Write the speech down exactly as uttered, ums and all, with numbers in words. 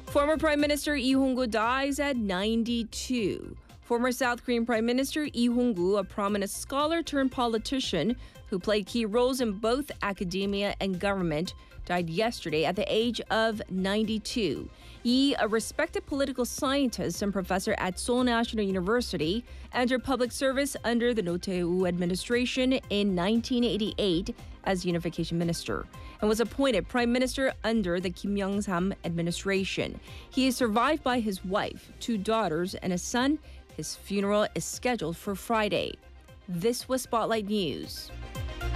Former Prime Minister Lee Hong-gu dies at ninety-two. Former South Korean Prime Minister Lee Hong-gu, a prominent scholar turned politician who played key roles in both academia and government, died yesterday at the age of ninety-two. Lee, a respected political scientist and professor at Seoul National University, entered public service under the Roh Tae-woo administration in nineteen eighty-eight as unification minister and was appointed prime minister under the Kim Young-sam administration. He is survived by his wife, two daughters, and a son. His funeral is scheduled for Friday. This was Spotlight News.